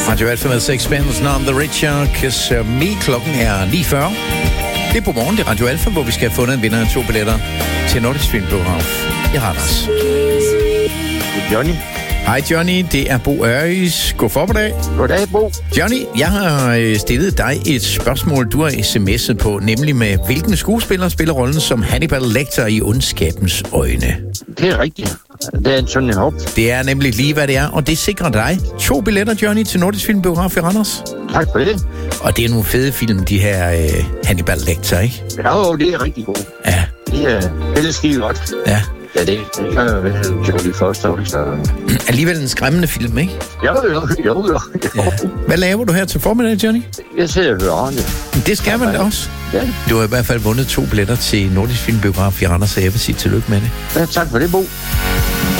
Radio Alfa med Sixpence on the Richer Kiss Me. Klokken er 9:40. Det er på morgen, det er Radio Alfa, hvor vi skal have fundet en vinder af 2 billetter til Nordisk Filmbiograf i Randers. Johnny. Hej Johnny, det er Bo Ørjes. God formiddag. Goddag, Bo. Johnny, jeg har stillet dig et spørgsmål, du har sms'et på, nemlig med hvilken skuespiller spiller rollen som Hannibal Lecter i Ondskabens Øjne? Det er rigtigt. Det er Anthony Hopkins. Det er nemlig lige, hvad det er, og det sikrer dig 2 billetter, Johnny, til Nordisk Filmbiograf i Randers. Tak for det. Og det er nogle fede film, de her Hannibal Lecter, ikke? Ja, det er rigtig godt. Ja. Det er skide godt. Ja. Ja, det kan jo være Jodie Foster. Så... Alligevel en skræmmende film, ikke? Jo. Ja. Hvad laver du her til formiddag, Johnny? Jeg ser og hører radio. Det skal man da også. Ja. Du har i hvert fald vundet 2 billetter til Nordisk Filmbiograf i Randers, så jeg vil sige tillykke med det. Ja, tak for det, Bo.